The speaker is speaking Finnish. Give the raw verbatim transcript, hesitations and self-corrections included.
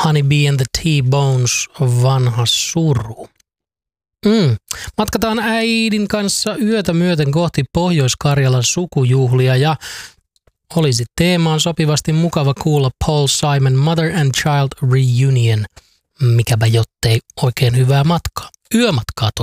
Honey Bee and the T-Bones, vanha suru. Mm. Matkataan äidin kanssa yötä myöten kohti Pohjois-Karjalan sukujuhlia ja olisi teemaan sopivasti mukava kuulla Paul Simon Mother and Child Reunion. Mikäpä jottei, oikein hyvää matkaa. Yömatkaa